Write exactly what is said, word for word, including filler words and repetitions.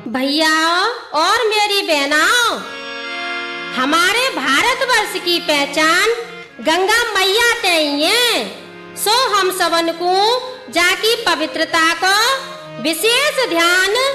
भैया और मेरी बहनाओ, हमारे भारतवर्ष की पहचान गंगा मैया तई है। सो हम सबन को जाकी पवित्रता को विशेष ध्यान